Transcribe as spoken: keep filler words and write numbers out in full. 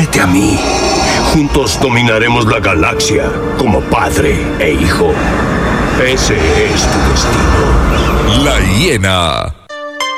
Únete a mí. Juntos dominaremos la galaxia como padre e hijo. Ese es tu destino. La hiena.